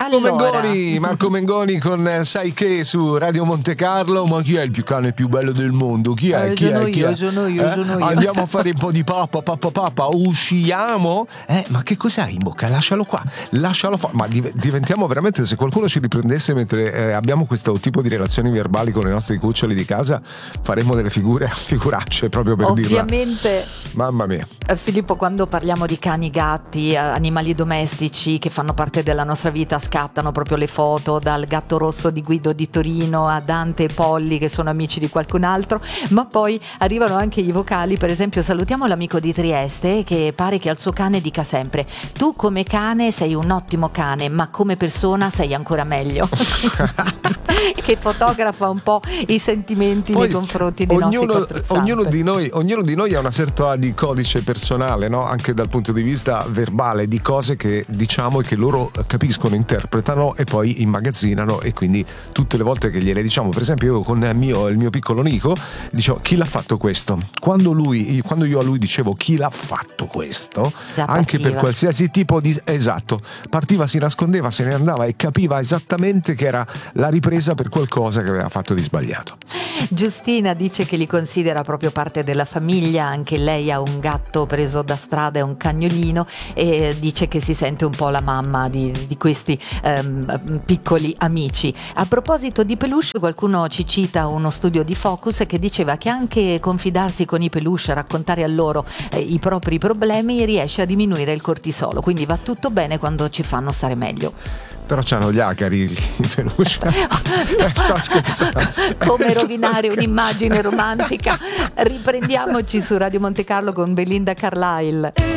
Marco Mengoni con Sai che su Radio Monte Carlo. Ma chi è il cane più bello del mondo? Chi è? Sono io. Andiamo a fare un po' di pappa. Usciamo? Ma che cos'hai in bocca? Lascialo qua, lascialo fuori. Ma diventiamo veramente, se qualcuno ci riprendesse mentre abbiamo questo tipo di relazioni verbali con i nostri cuccioli di casa, faremmo delle figuracce proprio per dirla. Ovviamente. Mamma mia. Filippo, quando parliamo di cani, gatti, animali domestici che fanno parte della nostra vita, scattano proprio le foto, dal gatto rosso di Guido di Torino a Dante e Polly che sono amici di qualcun altro, ma poi arrivano anche i vocali. Per esempio salutiamo l'amico di Trieste che pare che al suo cane dica sempre: tu come cane sei un ottimo cane, ma come persona sei ancora meglio. Che fotografa un po' i sentimenti nei confronti dei nostri quattro ognuno di noi ha una sorta di codice personale, no? Anche dal punto di vista verbale, di cose che diciamo e che loro capiscono, interpretano e poi immagazzinano, e quindi tutte le volte che gliele diciamo, per esempio io con il mio piccolo Nico dicevo: chi l'ha fatto questo? Quando io a lui dicevo chi l'ha fatto questo, anche per qualsiasi tipo di partiva, si nascondeva, se ne andava e capiva esattamente che era la ripresa per qualcosa che aveva fatto di sbagliato. Giustina dice che li considera proprio parte della famiglia, anche lei ha un gatto preso da strada e un cagnolino, e dice che si sente un po' la mamma di questi piccoli amici. A proposito di peluche, qualcuno ci cita uno studio di Focus che diceva che anche confidarsi con i peluche, raccontare a loro i propri problemi, riesce a diminuire il cortisolo, quindi va tutto bene quando ci fanno stare meglio. Però c'hanno gli acari i peluche. Sto scherzando. Come rovinare un'immagine romantica. Riprendiamoci su Radio Monte Carlo con Belinda Carlisle.